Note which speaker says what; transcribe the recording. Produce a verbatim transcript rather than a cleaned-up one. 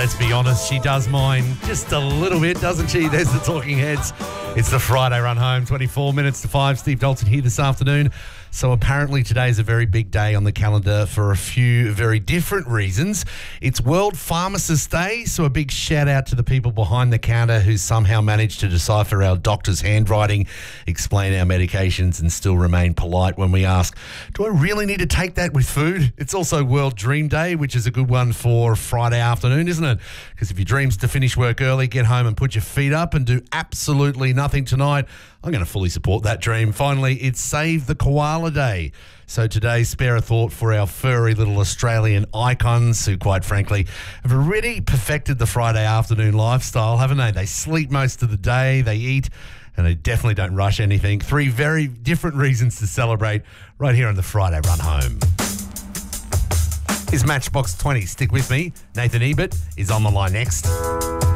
Speaker 1: let's be honest, she does mind just a little bit, doesn't she? There's the Talking Heads. It's the Friday run home, twenty-four minutes to five. Steve Dalton here this afternoon. So apparently today is a very big day on the calendar for a few very different reasons. It's World Pharmacist Day, so a big shout out to the people behind the counter who somehow managed to decipher our doctor's handwriting, explain our medications and still remain polite when we ask, do I really need to take that with food? It's also World Dream Day, which is a good one for Friday afternoon, isn't it? Because if your dream's to finish work early, get home and put your feet up and do absolutely nothing tonight, I'm going to fully support that dream. Finally, it's Save the Koala Day. So today, spare a thought for our furry little Australian icons who, quite frankly, have already perfected the Friday afternoon lifestyle, haven't they? They sleep most of the day, they eat, and they definitely don't rush anything. Three very different reasons to celebrate right here on the Friday Run Home. Here's Matchbox twenty. Stick with me. Nathan Ebert is on the line next.